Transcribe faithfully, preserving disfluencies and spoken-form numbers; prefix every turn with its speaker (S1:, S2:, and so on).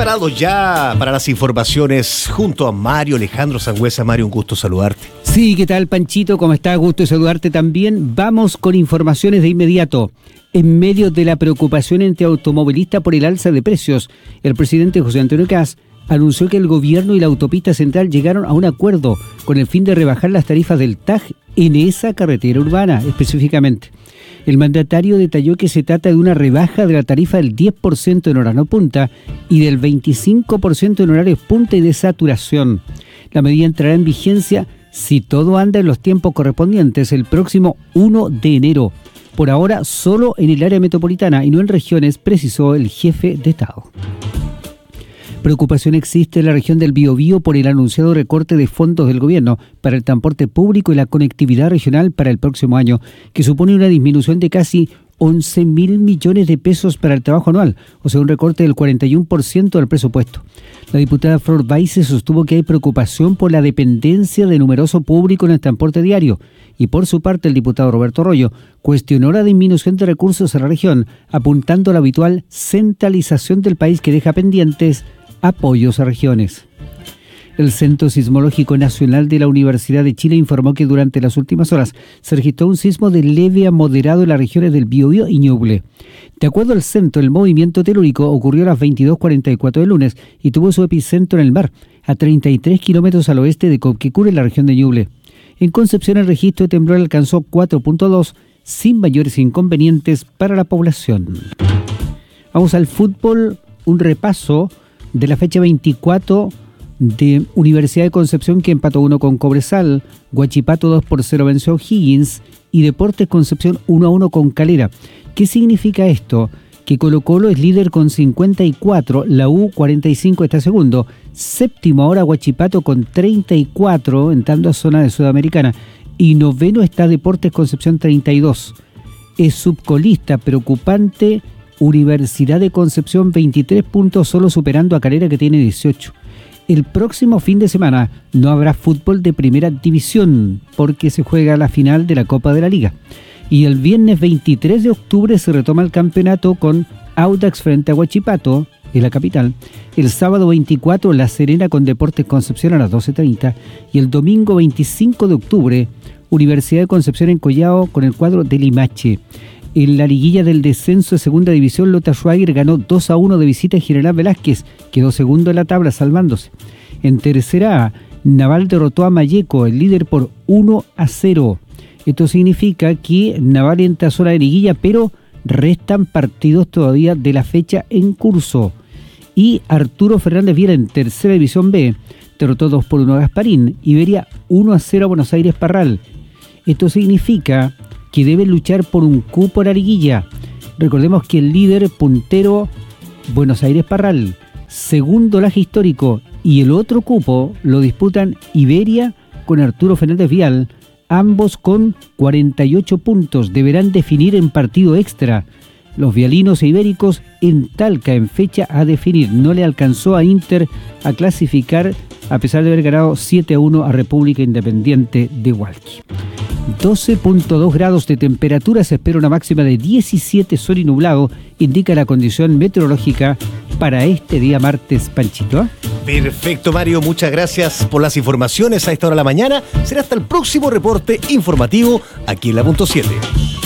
S1: preparados ya para las informaciones junto a Mario Alejandro Sangüesa. Mario, un gusto saludarte.
S2: Sí, ¿qué tal, Panchito? ¿Cómo estás? Gusto saludarte también. Vamos con informaciones de inmediato. En medio de la preocupación entre automovilistas por el alza de precios, el presidente José Antonio Kast anunció que el gobierno y la autopista central llegaron a un acuerdo con el fin de rebajar las tarifas del T A G en esa carretera urbana específicamente. El mandatario detalló que se trata de una rebaja de la tarifa del diez por ciento en horas no punta y del veinticinco por ciento en horarios punta y de saturación. La medida entrará en vigencia si todo anda en los tiempos correspondientes el próximo primero de enero. Por ahora solo en el área metropolitana y no en regiones, precisó el jefe de Estado. Preocupación existe en la región del Biobío por el anunciado recorte de fondos del gobierno para el transporte público y la conectividad regional para el próximo año, que supone una disminución de casi once mil millones de pesos para el trabajo anual, o sea, un recorte del cuarenta y uno por ciento del presupuesto. La diputada Flor Baise sostuvo que hay preocupación por la dependencia de numeroso público en el transporte diario, y por su parte el diputado Roberto Arroyo cuestionó la disminución de recursos en la región, apuntando a la habitual centralización del país que deja pendientes apoyos a regiones. El Centro Sismológico Nacional de la Universidad de Chile informó que durante las últimas horas se registró un sismo de leve a moderado en las regiones del Biobío y Ñuble. De acuerdo al centro, el movimiento telúrico ocurrió a las veintidós cuarenta y cuatro del lunes y tuvo su epicentro en el mar, a treinta y tres kilómetros al oeste de Copquecura, en la región de Ñuble. En Concepción, el registro de temblor alcanzó cuatro punto dos, sin mayores inconvenientes para la población. Vamos al fútbol, un repaso de la fecha veinticuatro de Universidad de Concepción, que empató uno con Cobresal, Huachipato dos por cero venció a O'Higgins y Deportes Concepción uno a uno con Calera. ¿Qué significa esto? Que Colo-Colo es líder con cincuenta y cuatro, la U cuarenta y cinco está segundo, séptimo ahora Huachipato con treinta y cuatro, entrando a zona de Sudamericana, y noveno está Deportes Concepción treinta y dos. Es subcolista, preocupante, Universidad de Concepción veintitrés puntos, solo superando a Calera, que tiene dieciocho. El próximo fin de semana no habrá fútbol de primera división porque se juega la final de la Copa de la Liga. Y el viernes veintitrés de octubre se retoma el campeonato con Audax frente a Huachipato, en la capital. El sábado veinticuatro, La Serena con Deportes Concepción a las doce treinta. Y el domingo veinticinco de octubre, Universidad de Concepción en Collao con el cuadro de Limache. En la liguilla del descenso de segunda división, Lota Schwager ganó dos a uno de visita a General Velázquez, quedó segundo en la tabla salvándose. En tercera A, Naval derrotó a Malleco, el líder, por uno a cero. Esto significa que Naval entra a zona de liguilla, pero restan partidos todavía de la fecha en curso. Y Arturo Fernández Viera, en tercera división B, derrotó dos por uno a Gasparín. Iberia uno a cero a Buenos Aires Parral. Esto significa que deben luchar por un cupo a la liguilla. Recordemos que el líder puntero, Buenos Aires Parral, segundo Laje Histórico, y el otro cupo lo disputan Iberia con Arturo Fernández Vial, ambos con cuarenta y ocho puntos. Deberán definir en partido extra. Los vialinos e ibéricos en Talca, en fecha a definir. No le alcanzó a Inter a clasificar, a pesar de haber ganado siete a uno a República Independiente de Hualqui. doce punto dos grados de temperatura, se espera una máxima de diecisiete, sol y nublado, indica la condición meteorológica para este día martes, Panchito.
S1: Perfecto, Mario, muchas gracias por las informaciones a esta hora de la mañana. Será hasta el próximo reporte informativo aquí en la punto siete.